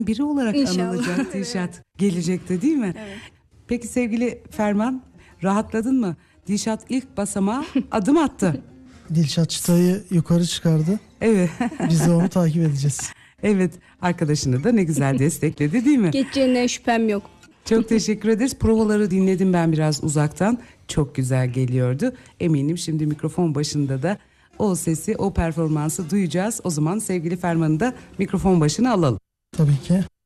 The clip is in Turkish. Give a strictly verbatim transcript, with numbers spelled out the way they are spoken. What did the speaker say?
biri olarak İnşallah. anılacak Dilşat gelecekte, değil mi? Evet. Peki sevgili Ferman, rahatladın mı? Dilşat ilk basamağa adım attı. Dilşat çıtayı yukarı çıkardı. Evet. Biz de onu takip edeceğiz. Evet, arkadaşını da ne güzel destekledi, değil mi? Geçeceğinden şüphem yok. Çok teşekkür ederiz. Provaları dinledim ben biraz uzaktan. Çok güzel geliyordu. Eminim şimdi mikrofon başında da o sesi, o performansı duyacağız. O zaman sevgili Ferman'ı da mikrofon başına alalım. Tabii ki.